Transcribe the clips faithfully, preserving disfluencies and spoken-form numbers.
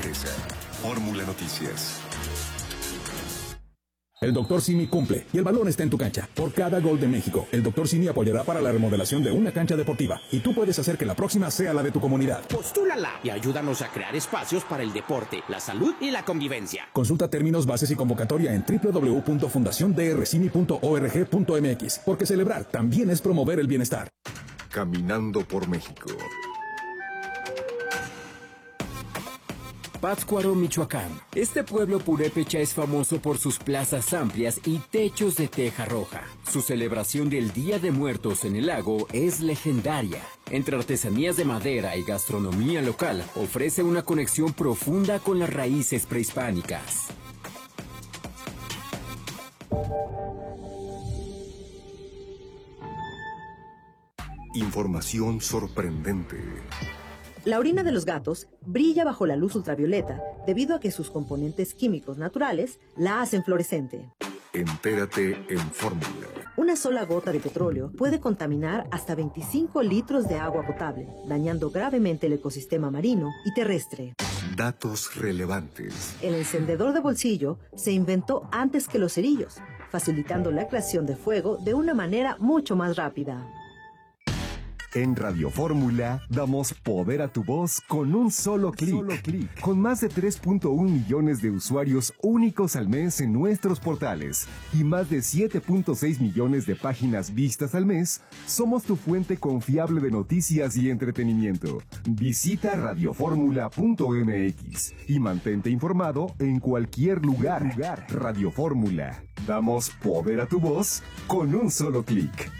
regresa. Fórmula Noticias. El doctor Simi cumple y el balón está en tu cancha. Por cada gol de México, el doctor Simi apoyará para la remodelación de una cancha deportiva. Y tú puedes hacer que la próxima sea la de tu comunidad. Postúlala y ayúdanos a crear espacios para el deporte, la salud y la convivencia. Consulta términos, bases y convocatoria en doble u doble u doble u punto fundación d r simi punto org punto m x. Porque celebrar también es promover el bienestar. Caminando por México. Pátzcuaro, Michoacán. Este pueblo purépecha es famoso por sus plazas amplias y techos de teja roja. Su celebración del Día de Muertos en el lago es legendaria. Entre artesanías de madera y gastronomía local, ofrece una conexión profunda con las raíces prehispánicas. Información sorprendente. La orina de los gatos brilla bajo la luz ultravioleta debido a que sus componentes químicos naturales la hacen fluorescente. Entérate en Fórmula. Una sola gota de petróleo puede contaminar hasta veinticinco litros de agua potable, dañando gravemente el ecosistema marino y terrestre. Datos relevantes. El encendedor de bolsillo se inventó antes que los cerillos, facilitando la creación de fuego de una manera mucho más rápida. En Radio Fórmula damos poder a tu voz con un solo clic. Con más de tres punto uno millones de usuarios únicos al mes en nuestros portales y más de siete punto seis millones de páginas vistas al mes, somos tu fuente confiable de noticias y entretenimiento. Visita radioformula punto m x y mantente informado en cualquier lugar. Radio Fórmula. Damos poder a tu voz con un solo clic.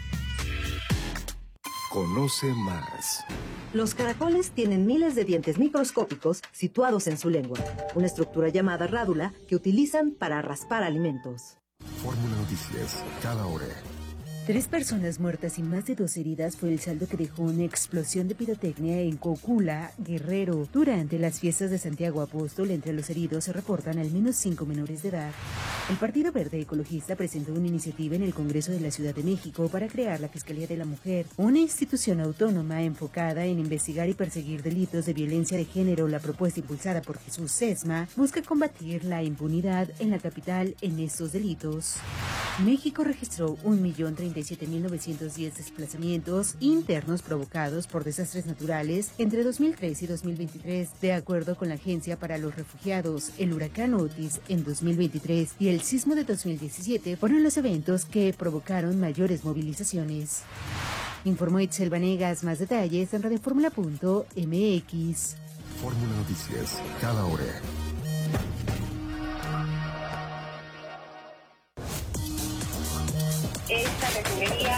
Conoce más. Los caracoles tienen miles de dientes microscópicos situados en su lengua, una estructura llamada rádula que utilizan para raspar alimentos. Fórmula Noticias, cada hora. Tres personas muertas y más de dos heridas fue el saldo que dejó una explosión de pirotecnia en Cocula, Guerrero. Durante las fiestas de Santiago Apóstol, entre los heridos se reportan al menos cinco menores de edad. El Partido Verde Ecologista presentó una iniciativa en el Congreso de la Ciudad de México para crear la Fiscalía de la Mujer, una institución autónoma enfocada en investigar y perseguir delitos de violencia de género. La propuesta impulsada por Jesús Sesma busca combatir la impunidad en la capital en estos delitos. México registró un millón treinta y siete mil novecientos diez desplazamientos internos provocados por desastres naturales entre dos mil tres y dos mil veintitrés, de acuerdo con la Agencia para los Refugiados. El huracán Otis en dos mil veintitrés y el sismo de dos mil diecisiete fueron los eventos que provocaron mayores movilizaciones. Informó Itzel Vanegas. Más detalles en radioformula punto m x. Fórmula Noticias, cada hora. Esta refinería...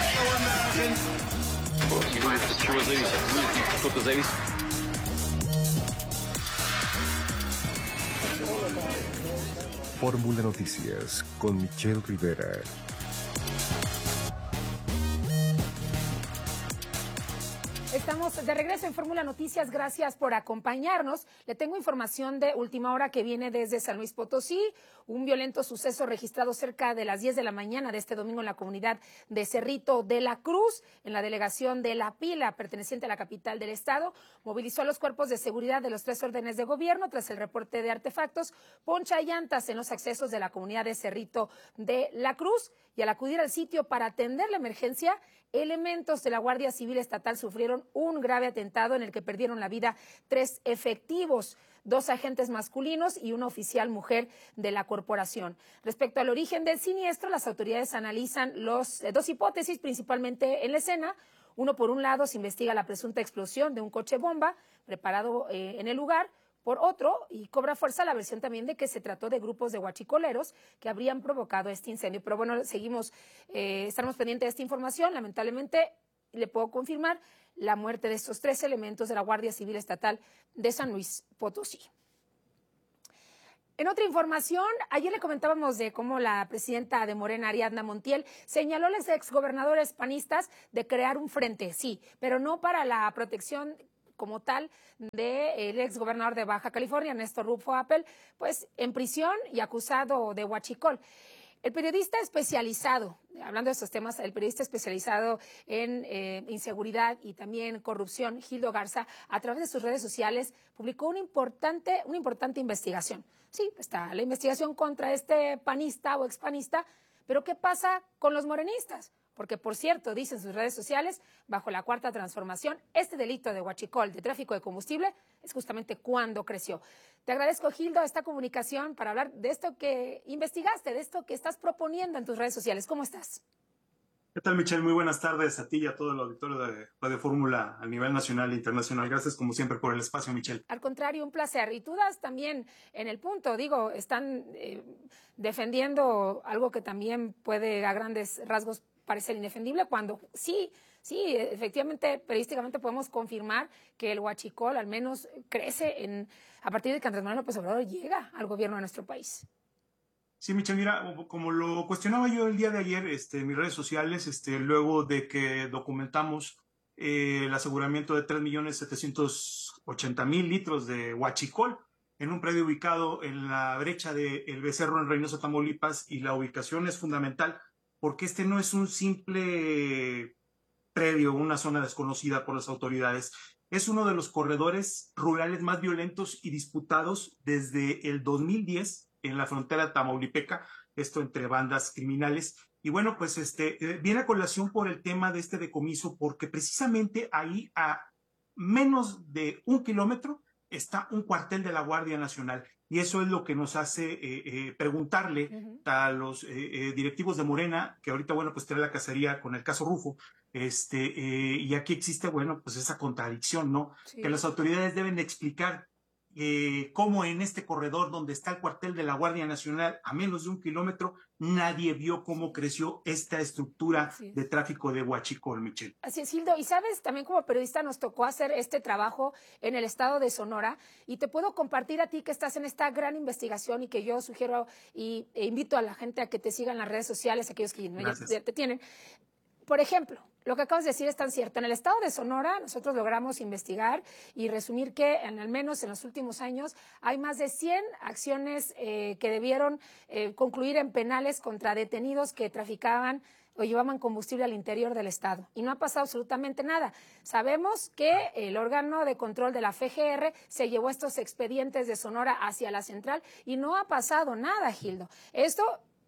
Fórmula Noticias con Michelle Rivera. Estamos de regreso en Fórmula Noticias, gracias por acompañarnos. Le tengo información de última hora que viene desde San Luis Potosí. Un violento suceso registrado cerca de las diez de la mañana de este domingo en la comunidad de Cerrito de la Cruz, en la delegación de La Pila, perteneciente a la capital del estado. Movilizó a los cuerpos de seguridad de los tres órdenes de gobierno tras el reporte de artefactos, poncha y llantas en los accesos de la comunidad de Cerrito de la Cruz. Y al acudir al sitio para atender la emergencia, elementos de la Guardia Civil Estatal sufrieron un grave atentado en el que perdieron la vida tres efectivos, dos agentes masculinos y una oficial mujer de la corporación. Respecto al origen del siniestro, las autoridades analizan los eh, dos hipótesis, principalmente en la escena. Uno, por un lado, se investiga la presunta explosión de un coche bomba preparado eh, en el lugar. Por otro, y cobra fuerza la versión también de que se trató de grupos de huachicoleros que habrían provocado este incendio. Pero bueno, seguimos, eh, estamos pendientes de esta información. Lamentablemente, le puedo confirmar la muerte de estos tres elementos de la Guardia Civil Estatal de San Luis Potosí. En otra información, ayer le comentábamos de cómo la presidenta de Morena, Ariadna Montiel, señaló a los exgobernadores panistas de crear un frente, sí, pero no para la protección como tal del exgobernador de Baja California, Néstor Rufo Appel, pues en prisión y acusado de huachicol. El periodista especializado, hablando de estos temas, el periodista especializado en eh, inseguridad y también corrupción, Gildo Garza, a través de sus redes sociales, publicó una importante, una importante investigación. Sí, está la investigación contra este panista o expanista, pero ¿qué pasa con los morenistas? Porque, por cierto, dicen sus redes sociales, bajo la Cuarta Transformación, este delito de huachicol, de tráfico de combustible, es justamente cuando creció. Te agradezco, Gildo, esta comunicación para hablar de esto que investigaste, de esto que estás proponiendo en tus redes sociales. ¿Cómo estás? ¿Qué tal, Michelle? Muy buenas tardes a ti y a todo el auditorio de Radio Fórmula a nivel nacional e internacional. Gracias, como siempre, por el espacio, Michelle. Al contrario, un placer. Y tú das también en el punto, digo, están eh, defendiendo algo que también puede a grandes rasgos parecer indefendible, cuando sí, sí, efectivamente, periodísticamente podemos confirmar que el huachicol al menos crece en, a partir de que Andrés Manuel López Obrador llega al gobierno de nuestro país. Sí, Michelle, mira, como lo cuestionaba yo el día de ayer este, en mis redes sociales, este, luego de que documentamos eh, el aseguramiento de tres millones setecientos ochenta mil litros de huachicol en un predio ubicado en la brecha de El Becerro en Reynosa, Tamaulipas, y la ubicación es fundamental porque este no es un simple predio, una zona desconocida por las autoridades. Es uno de los corredores rurales más violentos y disputados desde el dos mil diez en la frontera tamaulipeca, esto entre bandas criminales. Y bueno, pues este eh, viene a colación por el tema de este decomiso, porque precisamente ahí a menos de un kilómetro está un cuartel de la Guardia Nacional. Y eso es lo que nos hace eh, eh, preguntarle uh-huh. a los eh, eh, directivos de Morena, que ahorita, bueno, pues trae la cacería con el caso Rufo, este, eh, y aquí existe, bueno, pues esa contradicción, ¿no? Sí. Que las autoridades deben de explicar eh, cómo en este corredor donde está el cuartel de la Guardia Nacional, a menos de un kilómetro, nadie vio cómo creció esta estructura de tráfico de huachicol, Michelle. Así es, Gildo. Y sabes, también como periodista nos tocó hacer este trabajo en el estado de Sonora, y te puedo compartir a ti que estás en esta gran investigación y que yo sugiero y e invito a la gente a que te sigan en las redes sociales, aquellos que no ya te tienen. Por ejemplo, lo que acabas de decir es tan cierto. En el estado de Sonora nosotros logramos investigar y resumir que en, al menos en los últimos años hay más de cien acciones eh, que debieron eh, concluir en penales contra detenidos que traficaban o llevaban combustible al interior del estado. Y no ha pasado absolutamente nada. Sabemos que el órgano de control de la F G R se llevó estos expedientes de Sonora hacia la central y no ha pasado nada, Gildo. Esto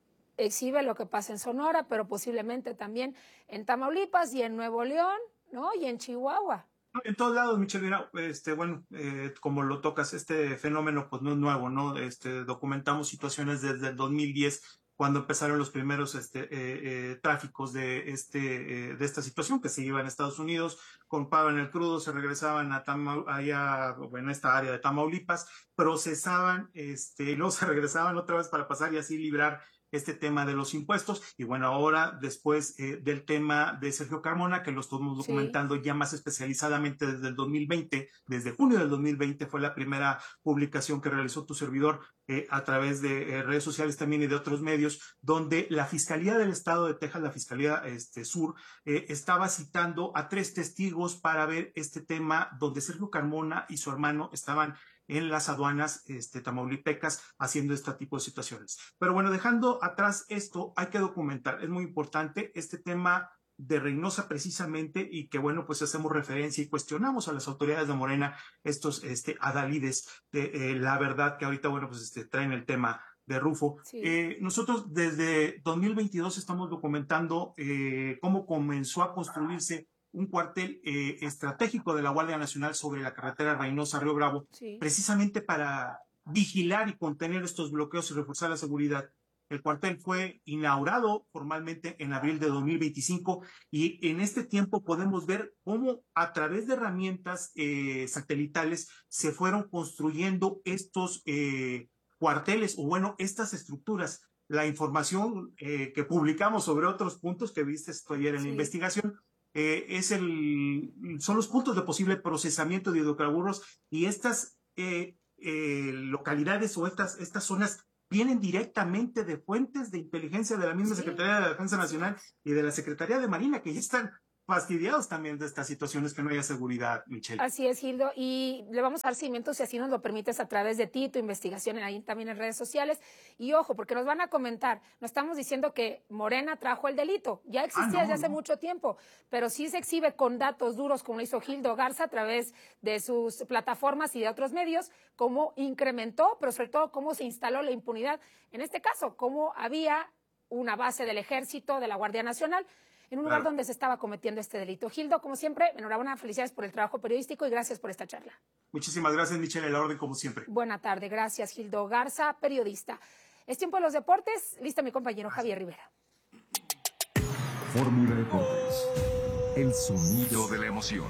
exhibe lo que pasa en Sonora, pero posiblemente también en Tamaulipas y en Nuevo León, ¿no? Y en Chihuahua. En todos lados, Michelle, mira, este, bueno, eh, como lo tocas, este fenómeno pues no es nuevo, ¿no? Este, documentamos situaciones desde el dos mil diez, cuando empezaron los primeros este, eh, eh, tráficos de, este, eh, de esta situación, que se iban a Estados Unidos, compraban el crudo, se regresaban a Tama, allá, en esta área de Tamaulipas, procesaban, este, y luego se regresaban otra vez para pasar y así librar este tema de los impuestos. Y bueno, ahora después eh, del tema de Sergio Carmona, que lo estamos documentando sí. ya más especializadamente desde el dos mil veinte, desde junio del dos mil veinte fue la primera publicación que realizó tu servidor eh, a través de eh, redes sociales también y de otros medios, donde la Fiscalía del Estado de Texas, la Fiscalía este, Sur, eh, estaba citando a tres testigos para ver este tema, donde Sergio Carmona y su hermano estaban en las aduanas este, tamaulipecas haciendo este tipo de situaciones. Pero bueno, dejando atrás esto, hay que documentar, es muy importante este tema de Reynosa precisamente, y que bueno, pues hacemos referencia y cuestionamos a las autoridades de Morena, estos este, adalides de eh, la verdad que ahorita, bueno, pues este, traen el tema de Rufo. Sí. Eh, nosotros desde dos mil veintidós estamos documentando eh, cómo comenzó a construirse un cuartel eh, estratégico de la Guardia Nacional sobre la carretera Reynosa-Río Bravo, sí. precisamente para vigilar y contener estos bloqueos y reforzar la seguridad. El cuartel fue inaugurado formalmente en abril de dos mil veinticinco, y en este tiempo podemos ver cómo a través de herramientas eh, satelitales se fueron construyendo estos eh, cuarteles, o bueno, estas estructuras. La información eh, que publicamos sobre otros puntos que viste esto ayer en sí. la investigación, Eh, es el, son los puntos de posible procesamiento de hidrocarburos, y estas eh, eh, localidades o estas, estas zonas vienen directamente de fuentes de inteligencia de la misma sí. Secretaría de la Defensa Nacional y de la Secretaría de Marina, que ya están fastidiados también de estas situaciones que no haya seguridad, Michelle. Así es, Gildo, y le vamos a dar seguimiento si así nos lo permites a través de ti, tu investigación ahí también en redes sociales. Y ojo, porque nos van a comentar, no estamos diciendo que Morena trajo el delito, ya existía ah, no, desde hace no. mucho tiempo, pero sí se exhibe con datos duros, como lo hizo Gildo Garza a través de sus plataformas y de otros medios, cómo incrementó, pero sobre todo cómo se instaló la impunidad. En este caso, cómo había una base del Ejército, de la Guardia Nacional, en un lugar claro. donde se estaba cometiendo este delito. Gildo, como siempre, enhorabuena, felicidades por el trabajo periodístico y gracias por esta charla. Muchísimas gracias, Michelle, en la orden como siempre. Buena tarde, gracias, Gildo Garza, periodista. Es tiempo de los deportes, listo mi compañero gracias. Javier Rivera. Fórmula Deportes, el sonido de la emoción.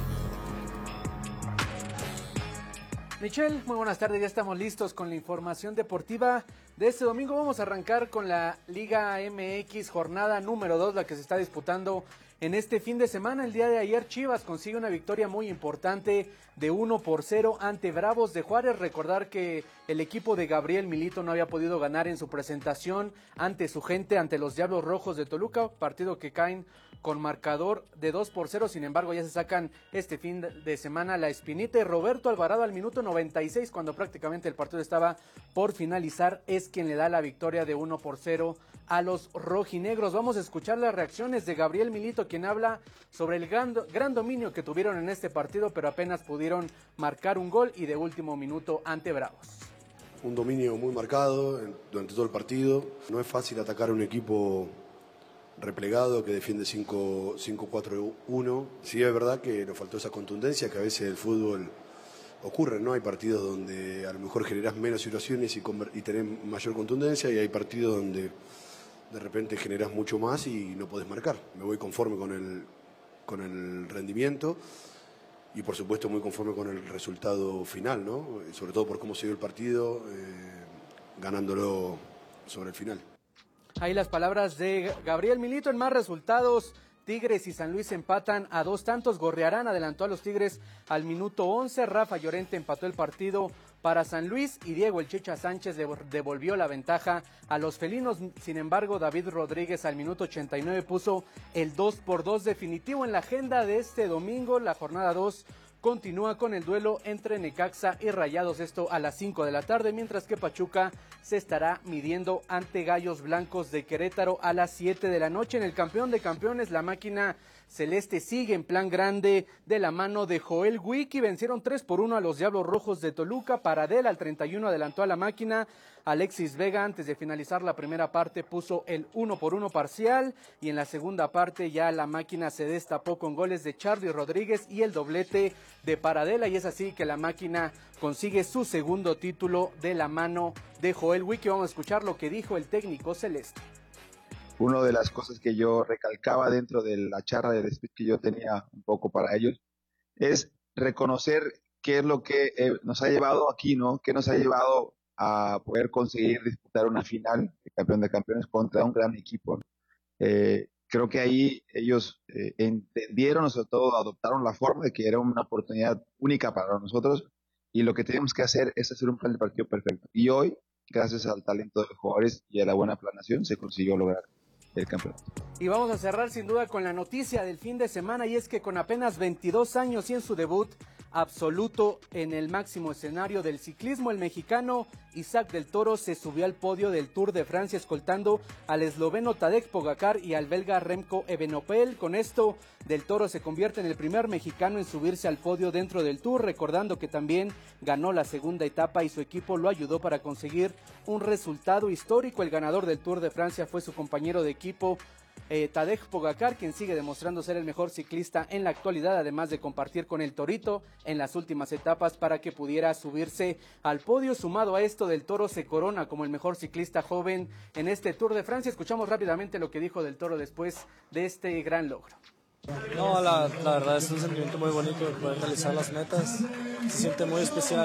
Michelle, muy buenas tardes, ya estamos listos con la información deportiva de este domingo. Vamos a arrancar con la Liga M X, jornada número dos, la que se está disputando en este fin de semana. El día de ayer Chivas consigue una victoria muy importante de uno por cero ante Bravos de Juárez. Recordar que el equipo de Gabriel Milito no había podido ganar en su presentación ante su gente, ante los Diablos Rojos de Toluca, partido que caen con marcador de dos por cero, sin embargo ya se sacan este fin de semana la espinita, y Roberto Alvarado al minuto noventa y seis, cuando prácticamente el partido estaba por finalizar, es quien le da la victoria de uno por cero a los rojinegros. Vamos a escuchar las reacciones de Gabriel Milito, quien habla sobre el gran, gran dominio que tuvieron en este partido, pero apenas pudieron marcar un gol y de último minuto ante Bravos. Un dominio muy marcado durante todo el partido. No es fácil atacar a un equipo replegado que defiende cinco cuatro uno. Sí es verdad que nos faltó esa contundencia que a veces el fútbol ocurre, ¿no? Hay partidos donde a lo mejor generás menos situaciones y, y tenés mayor contundencia, y hay partidos donde de repente generás mucho más y no podés marcar. Me voy conforme con el, con el rendimiento y por supuesto muy conforme con el resultado final, ¿no? Sobre todo por cómo se dio el partido, eh, ganándolo sobre el final. Ahí las palabras de Gabriel Milito. En más resultados, Tigres y San Luis empatan a dos tantos. Gorriarán adelantó a los Tigres al minuto once. Rafa Llorente empató el partido para San Luis y Diego El Chicha Sánchez devolvió la ventaja a los felinos. Sin embargo, David Rodríguez al minuto ochenta y nueve puso el dos por dos definitivo. En la agenda de este domingo, la jornada dos continúa con el duelo entre Necaxa y Rayados, esto a las cinco de la tarde, mientras que Pachuca se estará midiendo ante Gallos Blancos de Querétaro a las siete de la noche. En el campeón de campeones, la máquina celeste sigue en plan grande de la mano de Joel Wiki. Vencieron tres por uno a los Diablos Rojos de Toluca. Paradel al treinta y uno adelantó a la máquina. Alexis Vega, antes de finalizar la primera parte, puso el uno por uno parcial, y en la segunda parte ya la máquina se destapó con goles de Charly Rodríguez y el doblete de Paradela, y es así que la máquina consigue su segundo título de la mano de Joel Wiki. Vamos a escuchar lo que dijo el técnico celeste. Una de las cosas que yo recalcaba dentro de la charla de despido que yo tenía un poco para ellos es reconocer qué es lo que eh, nos ha llevado aquí, ¿no? ¿Qué nos ha llevado a poder conseguir disputar una final de campeón de campeones contra un gran equipo? Eh, creo que ahí ellos eh, entendieron, sobre todo adoptaron la forma de que era una oportunidad única para nosotros, y lo que tenemos que hacer es hacer un plan de partido perfecto. Y hoy, gracias al talento de los jugadores y a la buena planeación, se consiguió lograr el campeonato. Y vamos a cerrar sin duda con la noticia del fin de semana, y es que con apenas veintidós años y en su debut absoluto en el máximo escenario del ciclismo, el mexicano Isaac del Toro se subió al podio del Tour de Francia escoltando al esloveno Tadej Pogacar y al belga Remco Evenepoel. Con esto, del Toro se convierte en el primer mexicano en subirse al podio dentro del Tour, recordando que también ganó la segunda etapa y su equipo lo ayudó para conseguir un resultado histórico. El ganador del Tour de Francia fue su compañero de equipo Eh, Tadej Pogacar, quien sigue demostrando ser el mejor ciclista en la actualidad, además de compartir con el Torito en las últimas etapas para que pudiera subirse al podio. Sumado a esto, del Toro se corona como el mejor ciclista joven en este Tour de Francia. Escuchamos rápidamente lo que dijo del Toro después de este gran logro. No, la, la verdad es un sentimiento muy bonito de poder realizar las metas. Se siente muy especial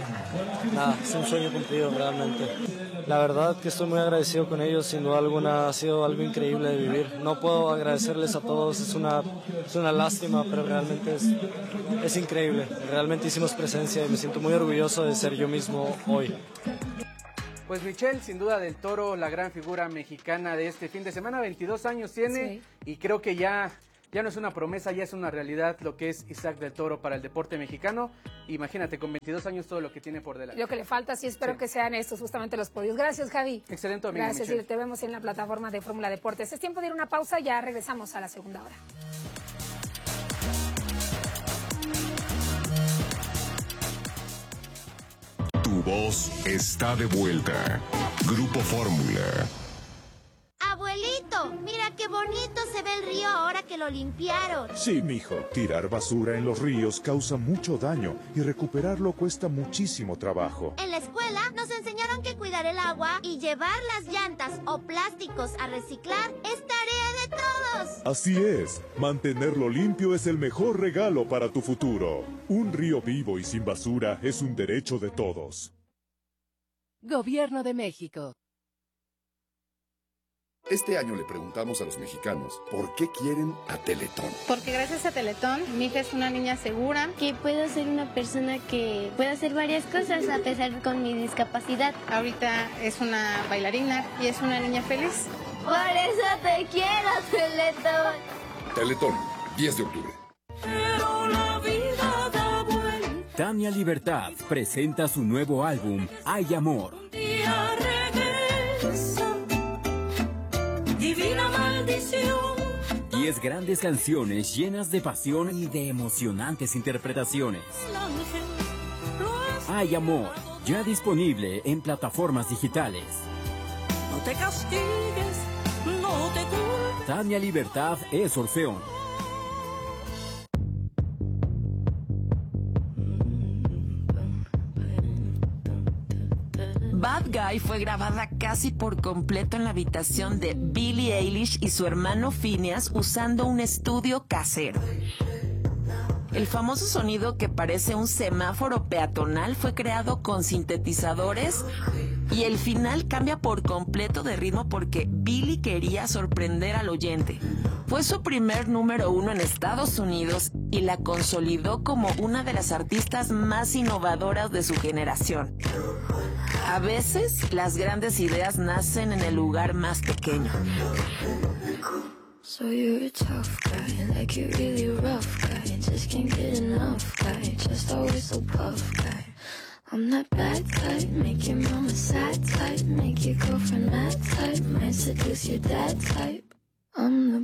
y nada, es un sueño cumplido realmente. La verdad que estoy muy agradecido con ellos, sin duda alguna ha sido algo increíble de vivir. No puedo agradecerles a todos, es una, es una lástima, pero realmente es, es increíble. Realmente hicimos presencia y me siento muy orgulloso de ser yo mismo hoy. Pues Michelle, sin duda del Toro, la gran figura mexicana de este fin de semana, veintidós años tiene, sí. Y creo que ya Ya no es una promesa, ya es una realidad lo que es Isaac del Toro para el deporte mexicano. Imagínate, con veintidós años todo lo que tiene por delante. Lo que le falta, sí, espero sí. que sean estos justamente los podios. Gracias, Javi. Excelente, amigo. Gracias, y te vemos en la plataforma de Fórmula Deportes. Es tiempo de ir a una pausa, ya regresamos a la segunda hora. Tu voz está de vuelta. Grupo Fórmula. Abuelito, mira qué bonito se ve el río ahora que lo limpiaron. Sí, mijo. Tirar basura en los ríos causa mucho daño y recuperarlo cuesta muchísimo trabajo. En la escuela nos enseñaron que cuidar el agua y llevar las llantas o plásticos a reciclar es tarea de todos. Así es. Mantenerlo limpio es el mejor regalo para tu futuro. Un río vivo y sin basura es un derecho de todos. Gobierno de México. Este año le preguntamos a los mexicanos por qué quieren a Teletón. Porque gracias a Teletón, mi hija es una niña segura. Que puedo ser una persona que puede hacer varias cosas a pesar con mi discapacidad. Ahorita es una bailarina y es una niña feliz. Por eso te quiero, Teletón. Teletón, diez de octubre. Pero la vida da vuelta. Tania Libertad presenta su nuevo álbum, Hay Amor. Día regresa. Divina maldición. Diez grandes canciones llenas de pasión y de emocionantes interpretaciones. Hay Amor, ya disponible en plataformas digitales. No te castigues, no te culpes. Tania Libertad es Orfeón. Bad Guy fue grabada casi por completo en la habitación de Billie Eilish y su hermano Phineas usando un estudio casero. El famoso sonido que parece un semáforo peatonal fue creado con sintetizadores y el final cambia por completo de ritmo porque Billie quería sorprender al oyente. Fue su primer número uno en Estados Unidos y la consolidó como una de las artistas más innovadoras de su generación. A veces, las grandes ideas nacen en el lugar más pequeño. So you're a tough guy, like you're really rough guy. Just can't get enough guy, just always so puff guy. I'm that bad type, make your mama sad type, make your girlfriend mad type, might seduce your dad type.